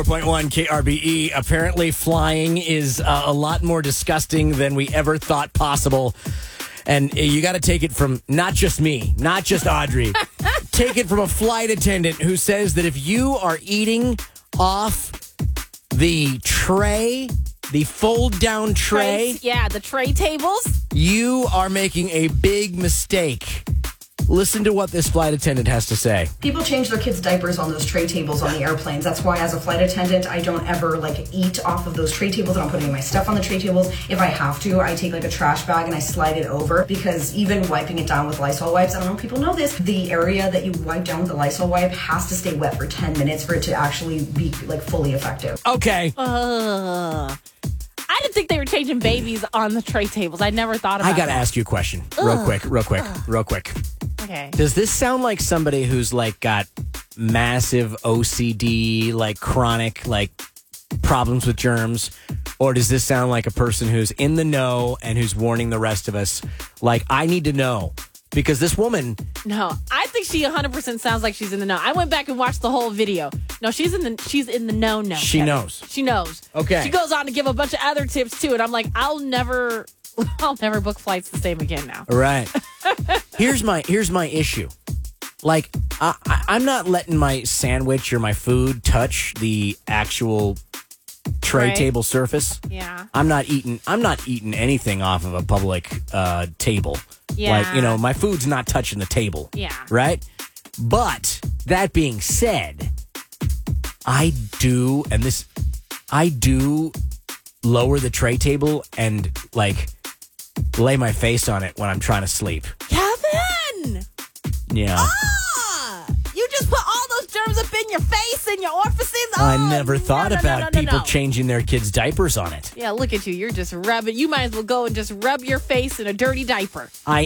4.1 KRBE. Apparently, flying is a lot more disgusting than we ever thought possible. And you got to take it from not just me, not just Audrey. Take it from a flight attendant who says that if you are eating off the tray, the fold-down tray, the tray tables, you are making a big mistake. Listen to what this flight attendant has to say. People change their kids' diapers on those tray tables on the airplanes. That's why, as a flight attendant, I don't ever eat off of those tray tables. I don't put any of my stuff on the tray tables. If I have to, I take a trash bag and I slide it over, because even wiping it down with Lysol wipes, I don't know if people know this, the area that you wipe down with the Lysol wipe has to stay wet for 10 minutes for it to actually be fully effective. Okay. I didn't think they were changing babies on the tray tables. I never thought about that. I got to ask you a question. Real quick. Okay. Does this sound like somebody who's got massive OCD, chronic, problems with germs? Or does this sound like a person who's in the know and who's warning the rest of us? I need to know. Because this woman... No, I think she 100% sounds like she's in the know. I went back and watched the whole video. No, she's in the know. She Kevin. knows. She knows. Okay. She goes on to give a bunch of other tips too, and I'm like, I'll never book flights the same again now. Right. Here's my issue. I'm not letting my sandwich or my food touch the actual tray table surface. Yeah. I'm not eating anything off of a public table. Yeah. My food's not touching the table. Yeah. Right? But that being said, I do lower the tray table and lay my face on it when I'm trying to sleep. Kevin! Yeah. You just put all those germs up in your face and your orifices. I never thought about people No. changing their kids' diapers on it. Yeah, look at you. You're just rubbing. You might as well go and just rub your face in a dirty diaper. I